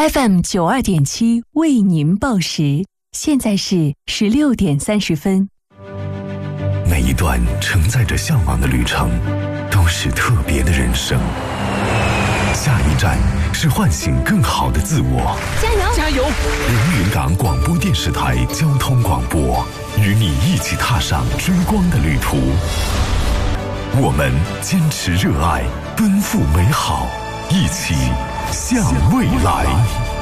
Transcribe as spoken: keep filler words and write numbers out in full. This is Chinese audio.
F M 九二点七为您报时，现在是十六点三十分。 每一段承载着向往的旅程，都是特别的人生。下一站是唤醒更好的自我。 加油！ 加油！ 凌云港广播电视台交通广播，与你一起踏上追光的旅途。我们坚持热爱，奔赴美好，一起向未来。